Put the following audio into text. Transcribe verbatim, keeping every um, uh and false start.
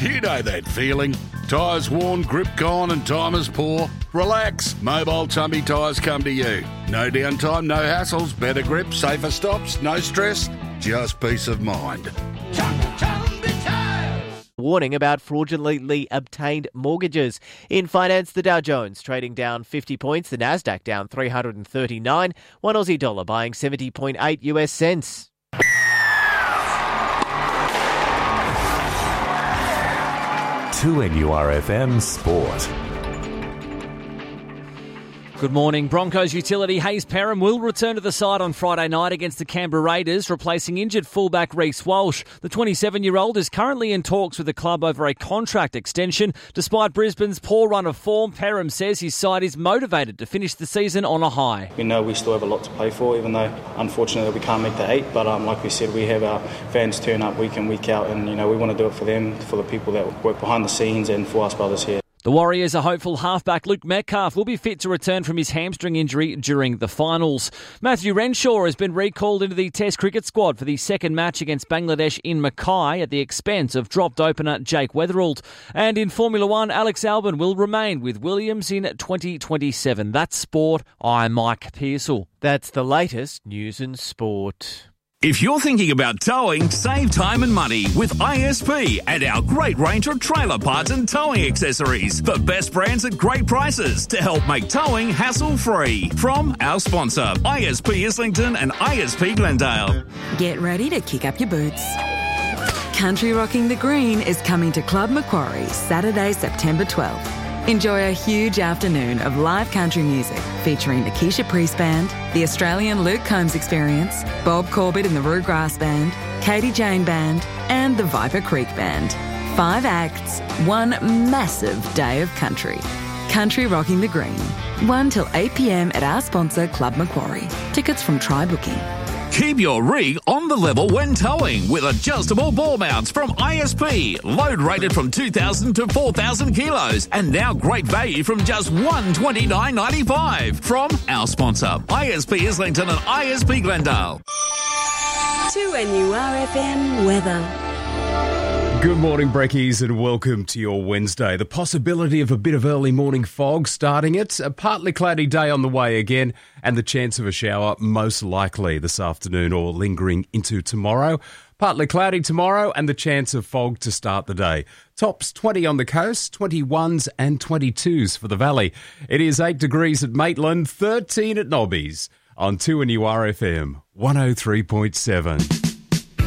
You know that feeling. Tyres worn, grip gone and time is poor. Relax. Mobile Tumby Tyres come to you. No downtime, no hassles, better grip, safer stops, no stress, just peace of mind. Warning about fraudulently obtained mortgages. In finance, the Dow Jones trading down fifty points, the Nasdaq down three hundred thirty-nine, one Aussie dollar buying seventy point eight US cents. two N U R F M Sport. Good morning. Broncos utility Hayes Perham will return to the side on Friday night against the Canberra Raiders, replacing injured fullback Reece Walsh. The twenty-seven-year-old is currently in talks with the club over a contract extension. Despite Brisbane's poor run of form, Perham says his side is motivated to finish the season on a high. We know we still have a lot to play for, even though unfortunately we can't make the eight. But um, like we said, we have our fans turn up week in, week out, and you know we want to do it for them, for the people that work behind the scenes, and for us brothers here. The Warriors are hopeful halfback Luke Metcalf will be fit to return from his hamstring injury during the finals. Matthew Renshaw has been recalled into the Test cricket squad for the second match against Bangladesh in Mackay at the expense of dropped opener Jake Weatherald. And in Formula One, Alex Albon will remain with Williams in twenty twenty-seven. That's sport. I'm Mike Pearsall. That's the latest news and sport. If you're thinking about towing, save time and money with I S P and our great range of trailer parts and towing accessories. The best brands at great prices to help make towing hassle-free. From our sponsor, I S P Islington and I S P Glendale. Get ready to kick up your boots. Country Rocking the Green is coming to Club Macquarie Saturday, September twelfth. Enjoy a huge afternoon of live country music featuring the Keisha Priest Band, the Australian Luke Combs Experience, Bob Corbett and the Rue Grass Band, Katie Jane Band, and the Viper Creek Band. Five acts, one massive day of country. Country Rocking the Green. one till eight p.m. at our sponsor, Club Macquarie. Tickets from Try Booking. Keep your rig on the level when towing with adjustable ball mounts from I S P. Load rated from two thousand to four thousand kilos. And now great value from just one hundred twenty-nine dollars ninety-five. From our sponsor, I S P Islington and I S P Glendale. two N U R F M weather. Good morning, Brekkies, and welcome to your Wednesday. The possibility of a bit of early morning fog starting it, a partly cloudy day on the way again, and the chance of a shower most likely this afternoon or lingering into tomorrow. Partly cloudy tomorrow and the chance of fog to start the day. Tops twenty on the coast, twenty-ones and twenty-twos for the valley. It is eight degrees at Maitland, thirteen at Nobbies on two N U R F M one oh three point seven.